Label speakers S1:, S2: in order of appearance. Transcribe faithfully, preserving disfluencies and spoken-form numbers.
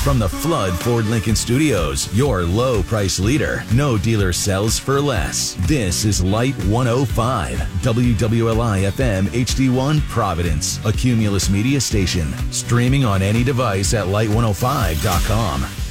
S1: From the Flood Ford Lincoln Studios, your low price leader. No dealer sells for less. This is Light one oh five, W W L I F M H D one Providence, a Cumulus media station. Streaming on any device at light one oh five dot com.